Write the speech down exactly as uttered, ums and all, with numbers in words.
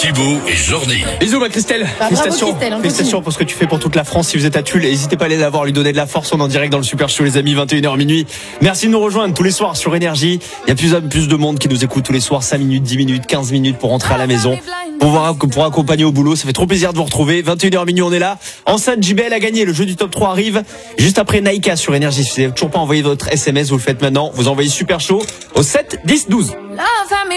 Thibaut et Jordi. Bisous ma Christelle. Bah, Félicitations, bravo, Christelle, félicitations pour ce que tu fais pour toute la France. Si vous êtes à Tulle, n'hésitez pas à aller la voir, lui donner de la force. On est en direct dans le Super Show les amis, vingt et une heures minuit. Merci de nous rejoindre tous les soirs sur Énergie. Il y a plus, plus de monde qui nous écoute tous les soirs, cinq minutes, dix minutes, quinze minutes pour rentrer à la maison. Pour, voir, pour accompagner au boulot, ça fait trop plaisir de vous retrouver. vingt et une heures minuit, on est là. Enceinte J B L a gagné, le jeu du top trois arrive juste après Naïka sur Énergie. Si vous n'avez toujours pas envoyé votre S M S, vous le faites maintenant. Vous envoyez Super Show au sept dix douze.